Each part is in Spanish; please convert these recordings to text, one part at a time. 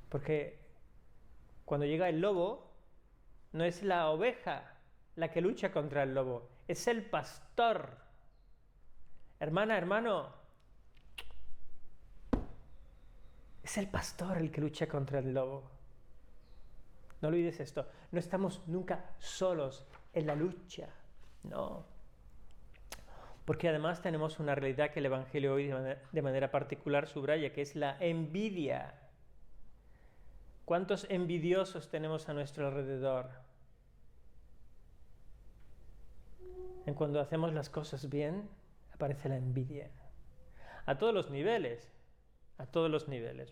Porque cuando llega el lobo, no es la oveja la que lucha contra el lobo, es el pastor. Hermana, hermano, es el pastor el que lucha contra el lobo. No olvides esto, no estamos nunca solos en la lucha, no. Porque además tenemos una realidad que el Evangelio hoy de manera particular subraya, que es la envidia. ¿Cuántos envidiosos tenemos a nuestro alrededor? En cuando hacemos las cosas bien, aparece la envidia. A todos los niveles, a todos los niveles.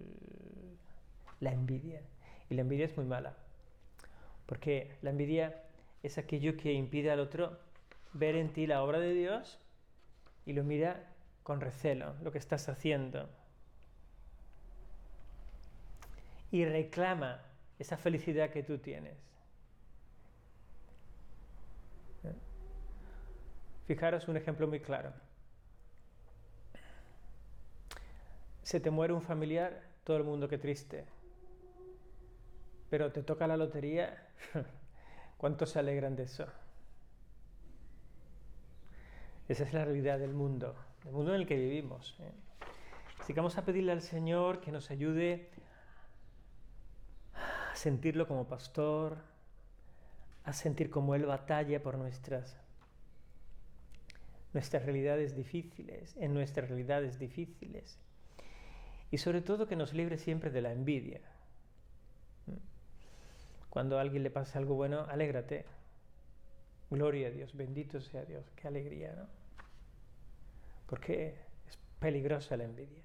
La envidia. Y la envidia es muy mala. Porque la envidia es aquello que impide al otro ver en ti la obra de Dios y lo mira con recelo, lo que estás haciendo. Y reclama esa felicidad que tú tienes. Fijaros un ejemplo muy claro. Se te muere un familiar, todo el mundo qué triste. Pero te toca la lotería, ¿cuántos se alegran de eso? Esa es la realidad del mundo en el que vivimos. Así que vamos a pedirle al Señor que nos ayude a sentirlo como pastor, a sentir como Él batalla por nuestras realidades difíciles, en nuestras realidades difíciles. Y sobre todo que nos libre siempre de la envidia. Cuando a alguien le pasa algo bueno, alégrate. Gloria a Dios, bendito sea Dios, qué alegría, ¿no? Porque es peligrosa la envidia.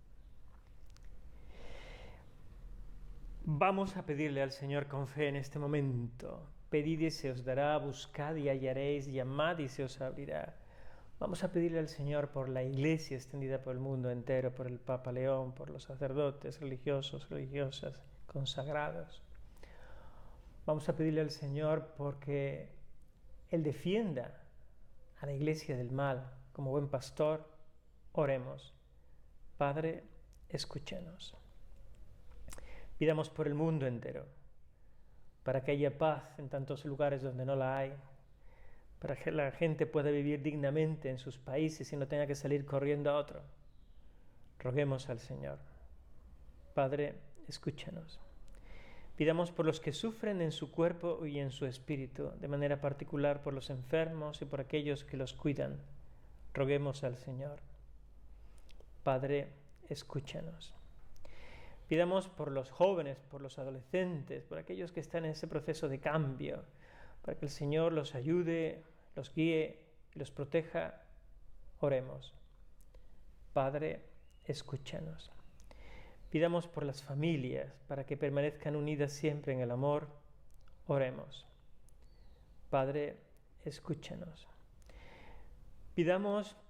Vamos a pedirle al Señor con fe en este momento. Pedid y se os dará, buscad y hallaréis, llamad y se os abrirá. Vamos a pedirle al Señor por la Iglesia extendida por el mundo entero, por el Papa León, por los sacerdotes, religiosos, religiosas, consagrados. Vamos a pedirle al Señor porque Él defienda a la Iglesia del mal como buen pastor. Oremos. Padre, escúchenos. Pidamos por el mundo entero, para que haya paz en tantos lugares donde no la hay, para que la gente pueda vivir dignamente en sus países y no tenga que salir corriendo a otro. Roguemos al Señor. Padre, escúchanos. Pidamos por los que sufren en su cuerpo y en su espíritu, de manera particular por los enfermos y por aquellos que los cuidan. Roguemos al Señor. Padre, escúchanos. Pidamos por los jóvenes, por los adolescentes, por aquellos que están en ese proceso de cambio, para que el Señor los ayude, los guíe y los proteja. Oremos. Padre, escúchanos. Pidamos por las familias, para que permanezcan unidas siempre en el amor. Oremos. Padre, escúchanos. Pidamos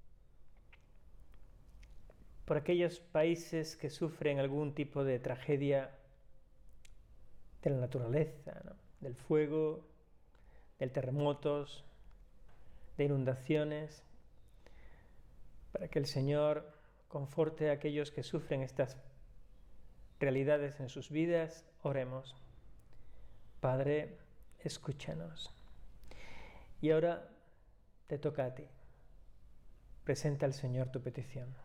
por aquellos países que sufren algún tipo de tragedia de la naturaleza, ¿no? Del fuego, de terremotos, de inundaciones, para que el Señor conforte a aquellos que sufren estas realidades en sus vidas. Oremos. Padre, escúchanos. Y ahora te toca a ti. Presenta al Señor tu petición.